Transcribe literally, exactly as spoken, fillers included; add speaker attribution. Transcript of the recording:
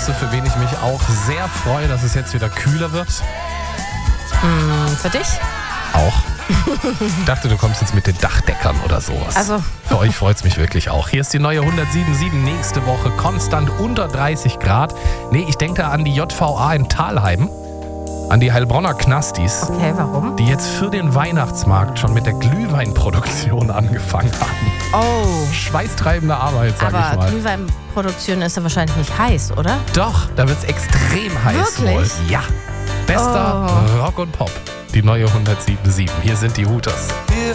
Speaker 1: Weißt du, für wen ich mich auch sehr freue, dass es jetzt wieder kühler wird?
Speaker 2: Mm, für dich?
Speaker 1: Auch. Ich dachte, du kommst jetzt mit den Dachdeckern oder sowas.
Speaker 2: Also.
Speaker 1: Für euch freut es mich wirklich auch. Hier ist die neue hundertsieben Komma sieben nächste Woche konstant unter dreißig Grad. Nee, ich denke da an die J V A in Thalheim, an die Heilbronner Knastis.
Speaker 2: Okay, warum?
Speaker 1: Die jetzt für den Weihnachtsmarkt schon mit der Glühweinproduktion angefangen haben.
Speaker 2: Oh.
Speaker 1: Schweißtreibende Arbeit, sag
Speaker 2: Aber
Speaker 1: ich mal.
Speaker 2: Glühweinproduktion ist ja wahrscheinlich nicht heiß, oder?
Speaker 1: Doch, da wird es extrem heiß.
Speaker 2: Wirklich?
Speaker 1: Wohl. Ja. Bester
Speaker 2: Oh.
Speaker 1: Rock und Pop. Die neue hundertsieben Komma sieben. Hier sind die Hooters.